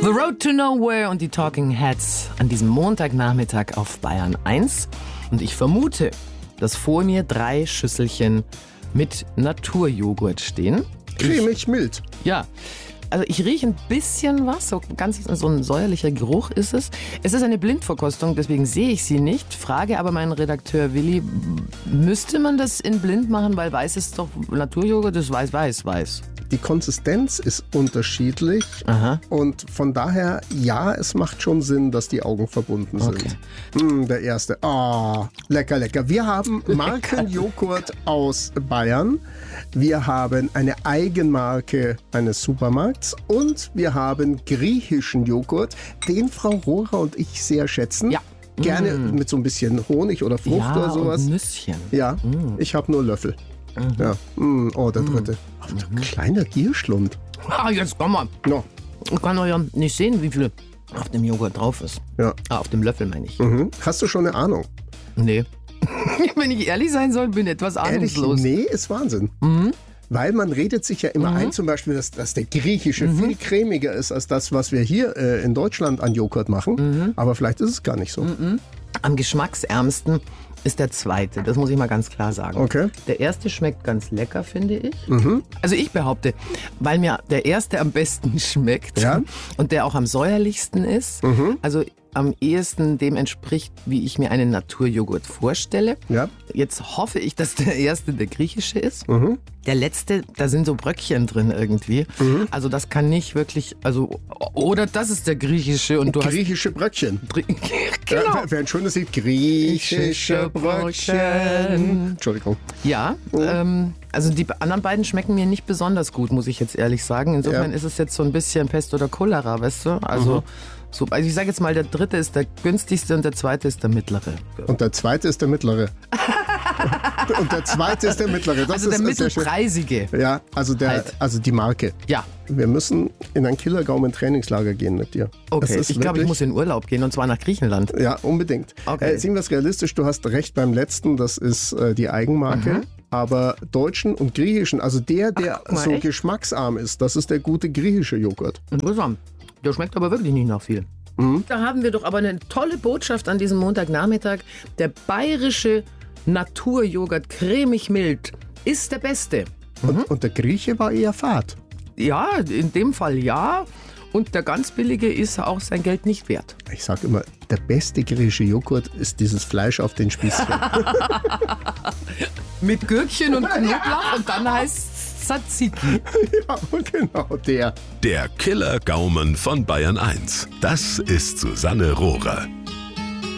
The Road to Nowhere und die Talking Heads an diesem Montagnachmittag auf Bayern 1. Und ich vermute, dass vor mir 3 Schüsselchen mit Naturjoghurt stehen. Cremig mild. Ja, also ich rieche ein bisschen was, so ein säuerlicher Geruch ist es. Es ist eine Blindverkostung, deswegen sehe ich sie nicht. Frage aber meinen Redakteur Willi, müsste man das in blind machen, weil weiß ist doch Naturjoghurt, ist weiß. Die Konsistenz ist unterschiedlich. Aha. Und von daher, ja, es macht schon Sinn, dass die Augen verbunden sind. Der erste. Oh, lecker. Wir haben Markenjoghurt aus Bayern. Wir haben eine Eigenmarke eines Supermarkts. Und wir haben griechischen Joghurt, den Frau Rohrer und ich sehr schätzen. Ja. Gerne mit so ein bisschen Honig oder Frucht oder sowas. Und Nüsschen. Ja, ich habe nur Löffel. Ja. Oh, der dritte. Ein kleiner Gierschlund. Ah, jetzt komm mal. No. Ich kann doch ja nicht sehen, wie viel auf dem Joghurt drauf ist. Ja. Auf dem Löffel meine ich. Hast du schon eine Ahnung? Nee. Wenn ich ehrlich sein soll, bin ich etwas ahnungslos. Nee, ist Wahnsinn. Weil man redet sich ja immer ein, zum Beispiel, dass der griechische viel cremiger ist als das, was wir hier in Deutschland an Joghurt machen. Aber vielleicht ist es gar nicht so. Am geschmacksärmsten ist der zweite, das muss ich mal ganz klar sagen. Okay. Der erste schmeckt ganz lecker, finde ich. Also ich behaupte, weil mir der erste am besten schmeckt und der auch am säuerlichsten ist, also am ehesten dem entspricht, wie ich mir einen Naturjoghurt vorstelle. Ja. Jetzt hoffe ich, dass der erste der griechische ist. Der letzte, da sind so Bröckchen drin irgendwie. Also das kann nicht wirklich, oder das ist der griechische und du Griechische Bröckchen. Genau. Wäre ein schönes Lied. Griechische Bröckchen. Entschuldigung. Ja, also die anderen beiden schmecken mir nicht besonders gut, muss ich jetzt ehrlich sagen. Insofern ist es jetzt so ein bisschen Pest oder Cholera, weißt du? Also ich sage jetzt mal, der dritte ist der günstigste und der zweite ist der mittlere. Und der zweite ist der mittlere. Und der zweite ist der mittlere. Das Also der ist mittelpreisige. Ja, also die Marke. Ja. Wir müssen in ein Killergaumen-Trainingslager gehen mit dir. Okay, ich glaube, ich muss in Urlaub gehen und zwar nach Griechenland. Ja, unbedingt. Okay. Sehen wir es realistisch, du hast recht beim letzten, das ist die Eigenmarke. Aber deutschen und griechischen, also der so echt? geschmacksarm ist, das ist der gute griechische Joghurt. Interessant. Der schmeckt aber wirklich nicht nach viel. Da haben wir doch aber eine tolle Botschaft an diesem Montagnachmittag. Der bayerische Naturjoghurt cremig mild ist der beste. Und der Grieche war eher fad. Ja, in dem Fall ja. Und der ganz billige ist auch sein Geld nicht wert. Ich sage immer, der beste griechische Joghurt ist dieses Fleisch auf den Spießchen. Mit Gürkchen und Knoblauch und dann heißt es Tzatziki. Ja, genau der. Der Killer-Gaumen von Bayern 1. Das ist Susanne Rohrer.